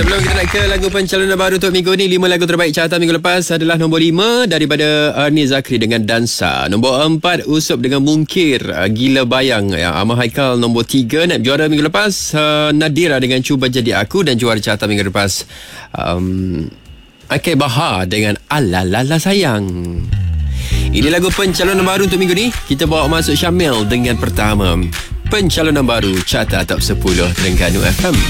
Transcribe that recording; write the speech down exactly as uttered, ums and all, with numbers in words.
Sebelum kita nak ke lagu pencalonan baru untuk minggu ni, lima lagu terbaik carta minggu lepas adalah nombor lima daripada Ernie Zakri dengan Dansa. Nombor empat, Usup dengan Mungkir, uh, Gila Bayang. Ya, Ahmad Haikal nombor tiga. Naib juara minggu lepas, uh, Nadira dengan Cuba Jadi Aku. Dan juara carta minggu lepas, um, Akil Bahar dengan Alalala Sayang. Ini lagu pencalonan baru untuk minggu ni. Kita bawa masuk Syamil dengan pertama. Pencalonan baru carta top sepuluh Terengganu F M.